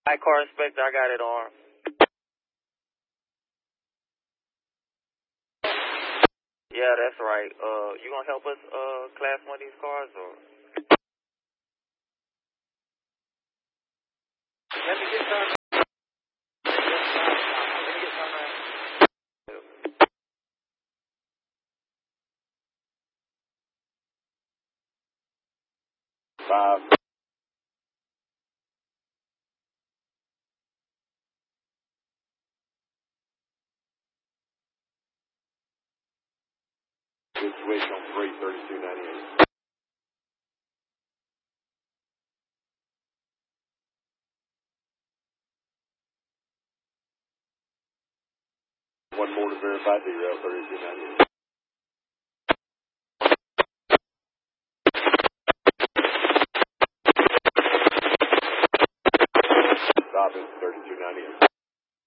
Hi, car inspector, I got it on. Yeah, that's right. You gonna help us class one of these cars or? Let me get some. Let me get some. 5. Switch on 33298. One more to verify derail 3298. Stop it 3298.